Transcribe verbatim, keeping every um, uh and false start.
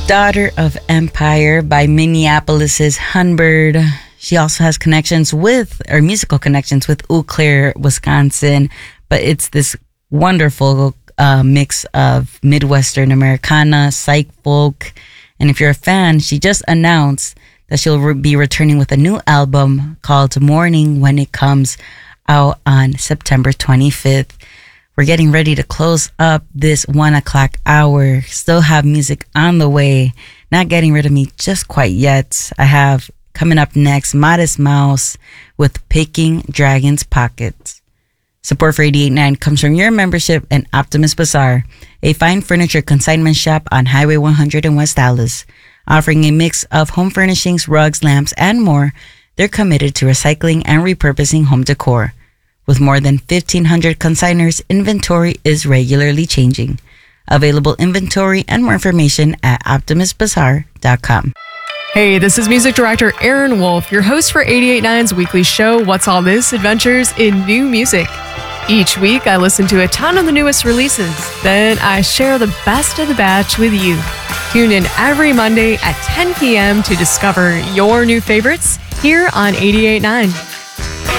Daughter of Empire by Minneapolis's Hunbird. She also has connections with, or musical connections with Eau Claire, Wisconsin. But it's this wonderful uh, mix of Midwestern Americana, psych folk. And if you're a fan, she just announced that she'll re- be returning with a new album called Morning when it comes out on September twenty-fifth. We're getting ready to close up this one o'clock hour. Still have music on the way. Not getting rid of me just quite yet. I have coming up next Modest Mouse with Picking Dragon's Pockets. Support for eighty-eight point nine comes from your membership and Optimus Bazaar, a fine furniture consignment shop on Highway one hundred in West Dallas. Offering a mix of home furnishings, rugs, lamps, and more, they're committed to recycling and repurposing home decor. With more than fifteen hundred consigners, inventory is regularly changing. Available inventory and more information at optimus bazaar dot com. Hey, this is music director Aaron Wolf, your host for eighty-eight point nine's weekly show, What's All This? Adventures in New Music. Each week, I listen to a ton of the newest releases. Then I share the best of the batch with you. Tune in every Monday at ten p.m. to discover your new favorites here on eighty-eight point nine.